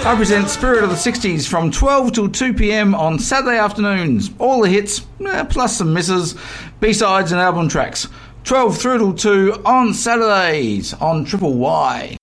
I present Spirit of the 60s from 12 till 2 p.m. on Saturday afternoons. All the hits, plus some misses, B-sides and album tracks. 12 through till 2 on Saturdays on Triple Y.